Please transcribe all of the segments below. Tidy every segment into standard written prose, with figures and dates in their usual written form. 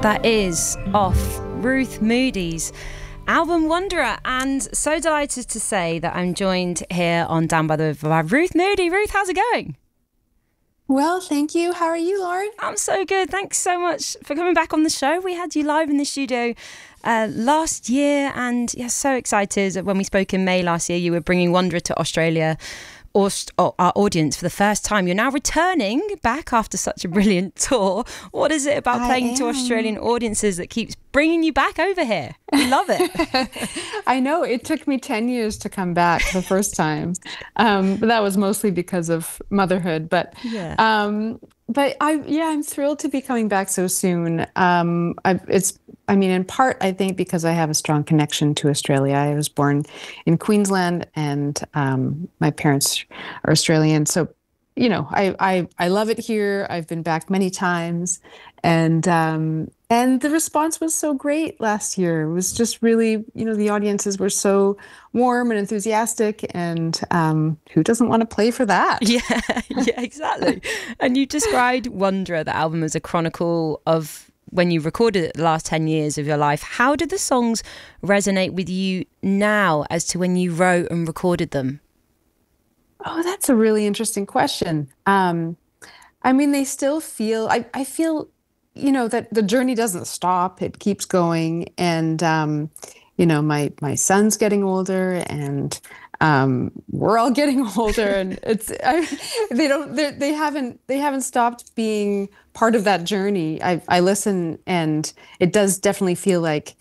That is off Ruth Moody's album Wanderer, and so delighted to say that I'm joined here on Down by the River by Ruth Moody. Ruth, how's it going? Well, thank you. How are you, Lauren? I'm so good. Thanks so much for coming back on the show. We had you live in the studio last year, and yeah, so excited. When we spoke in May last year, you were bringing Wanderer to Australia, or our audience, for the first time. You're now returning back after such a brilliant tour. What is it about playing to Australian audiences that keeps bringing you back over here? We love it. I know it took me 10 years to come back the first time, but that was mostly because of motherhood. But Yeah. I'm thrilled to be coming back so soon. In part, I think because I have a strong connection to Australia. I was born in Queensland, and my parents are Australian. So, you know, I love it here. I've been back many times, and the response was so great last year. It was just really, the audiences were so warm and enthusiastic, and who doesn't want to play for that? Yeah, exactly. And you described Wanderer, the album, as a chronicle of when you recorded it the last 10 years of your life. How did the songs resonate with you now as to when you wrote and recorded them? Oh, that's a really interesting question. They still feel, I feel, that the journey doesn't stop. It keeps going. And, my son's getting older, and we're all getting older, and they haven't stopped being part of that journey. I listen, and it does definitely feel like,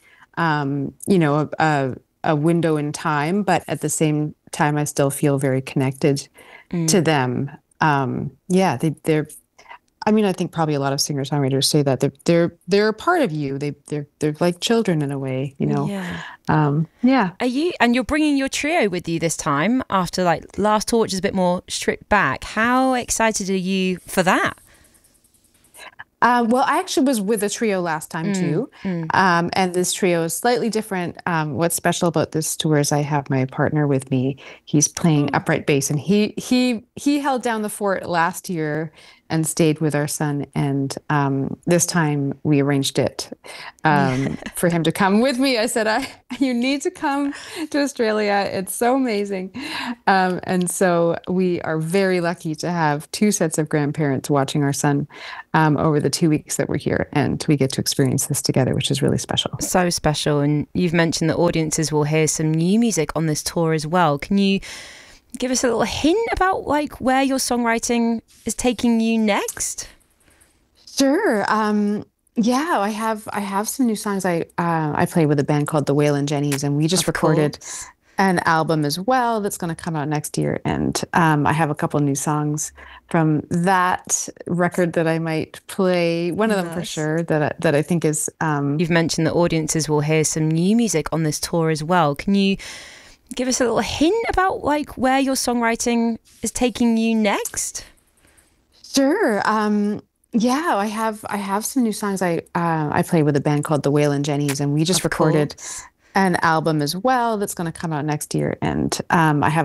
a window in time, but at the same time, I still feel very connected to them. They're. I think probably a lot of singer-songwriters say that they're a part of you. They're like children in a way, Yeah. You're bringing your trio with you this time after last tour, which is a bit more stripped back. How excited are you for that? Well, I actually was with a trio last time too, and this trio is slightly different. What's special about this tour is I have my partner with me. He's playing upright bass, and he held down the fort last year and stayed with our son. And this time we arranged it for him to come with me. I said, you need to come to Australia. It's so amazing. And so we are very lucky to have two sets of grandparents watching our son over the 2 weeks that we're here. And we get to experience this together, which is really special. So special. And you've mentioned that audiences will hear some new music on this tour as well. Can you give us a little hint about where your songwriting is taking you next? Sure. I have some new songs. I play with a band called the Waylon Jennies, and we just recorded an album as well that's going to come out next year. And I have a couple new songs from that record that I might play. One of them for sure that I think is. You've mentioned that audiences will hear some new music on this tour as well. Can you give us a little hint about where your songwriting is taking you next? Sure. I have some new songs. I play with a band called the Waylon Jennies, and we just recorded an album as well that's going to come out next year. And I have